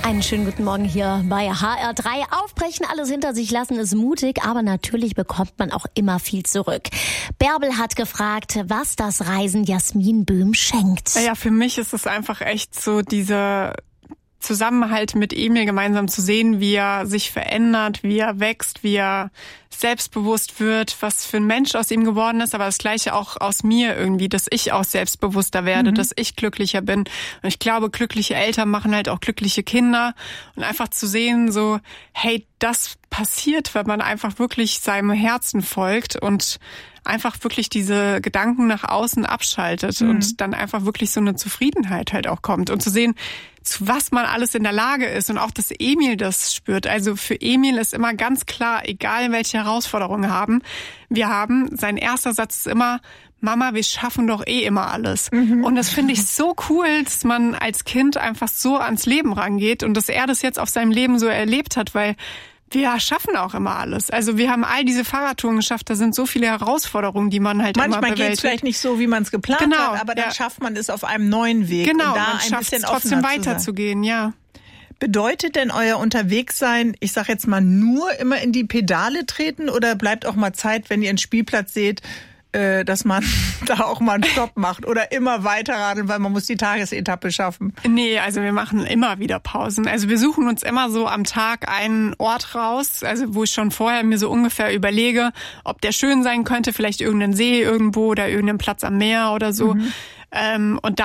Einen schönen guten Morgen hier bei HR3. Aufbrechen, alles hinter sich lassen ist mutig, aber natürlich bekommt man auch immer viel zurück. Bärbel hat gefragt, was das Reisen Jasmin Böhm schenkt. Ja, für mich ist es einfach echt so dieser Zusammenhalt mit Emil gemeinsam zu sehen, wie er sich verändert, wie er wächst, wie er selbstbewusst wird, was für ein Mensch aus ihm geworden ist, aber das Gleiche auch aus mir irgendwie, dass ich auch selbstbewusster werde, dass ich glücklicher bin. Und ich glaube, glückliche Eltern machen halt auch glückliche Kinder. Und einfach zu sehen, so, hey, das passiert, wenn man einfach wirklich seinem Herzen folgt und einfach wirklich diese Gedanken nach außen abschaltet und dann einfach wirklich so eine Zufriedenheit halt auch kommt. Und zu sehen, zu was man alles in der Lage ist und auch, dass Emil das spürt. Also für Emil ist immer ganz klar, egal welche Herausforderungen wir haben, sein erster Satz ist immer, Mama, wir schaffen doch eh immer alles. Und das finde ich so cool, dass man als Kind einfach so ans Leben rangeht und dass er das jetzt auf seinem Leben so erlebt hat, weil wir schaffen auch immer alles. Also wir haben all diese Fahrradtouren geschafft. Da sind so viele Herausforderungen, die man halt manchmal immer bewältigt. Manchmal geht es vielleicht nicht so, wie man es geplant hat, aber dann schafft man es auf einem neuen Weg. Genau, und da man schafft es trotzdem weiterzugehen, ja. Bedeutet denn euer Unterwegssein, ich sag jetzt mal, nur immer in die Pedale treten oder bleibt auch mal Zeit, wenn ihr einen Spielplatz seht, dass man da auch mal einen Stopp macht oder immer weiter radeln, weil man muss die Tagesetappe schaffen? Nee, also wir machen immer wieder Pausen. Also wir suchen uns immer so am Tag einen Ort raus, also wo ich schon vorher mir so ungefähr überlege, ob der schön sein könnte, vielleicht irgendein See irgendwo oder irgendein Platz am Meer oder so. Und